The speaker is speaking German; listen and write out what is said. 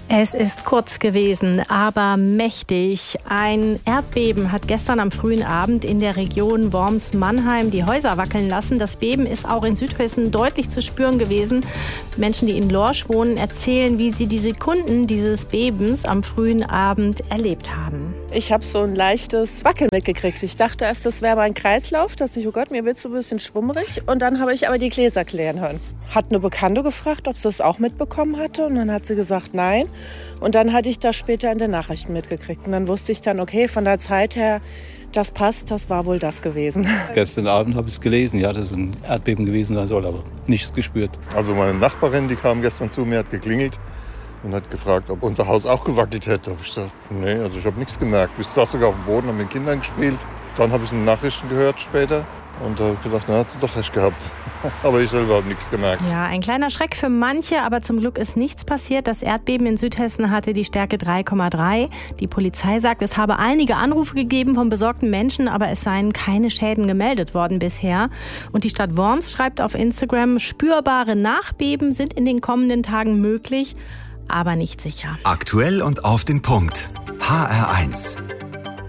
Es ist kurz gewesen, aber mächtig. Ein Erdbeben hat gestern am frühen Abend in der Region Worms-Mannheim die Häuser wackeln lassen. Das Beben ist auch in Südhessen deutlich zu spüren gewesen. Menschen, die in Lorsch wohnen, erzählen, wie sie die Sekunden dieses Bebens am frühen Abend erlebt haben. Ich habe so ein leichtes Wackeln mitgekriegt. Ich dachte erst, das wäre mein Kreislauf, dass ich, oh Gott, mir wird so ein bisschen schwummerig. Und dann habe ich aber die Gläser klirren hören. Hat eine Bekannte gefragt, ob sie es auch mitbekommen hatte. Und dann hat sie gesagt, nein. Und dann hatte ich das später in den Nachrichten mitgekriegt. Und dann wusste ich dann, okay, von der Zeit her, das passt, das war wohl das gewesen. Gestern Abend habe ich es gelesen, ja, dass es ein Erdbeben gewesen sein soll, aber nichts gespürt. Also meine Nachbarin, die kam gestern zu mir, hat geklingelt und hat gefragt, ob unser Haus auch gewackelt hätte. Da habe ich gesagt, nee, also ich habe nichts gemerkt. Ich saß sogar auf dem Boden, habe mit den Kindern gespielt. Dann habe ich in den Nachrichten gehört später. Und da habe ich gedacht, na, hat sie doch recht gehabt. Aber ich selber habe nichts gemerkt. Ja, ein kleiner Schreck für manche, aber zum Glück ist nichts passiert. Das Erdbeben in Südhessen hatte die Stärke 3,3. Die Polizei sagt, es habe einige Anrufe gegeben von besorgten Menschen, aber es seien keine Schäden gemeldet worden bisher. Und die Stadt Worms schreibt auf Instagram, spürbare Nachbeben sind in den kommenden Tagen möglich, aber nicht sicher. Aktuell und auf den Punkt. HR1.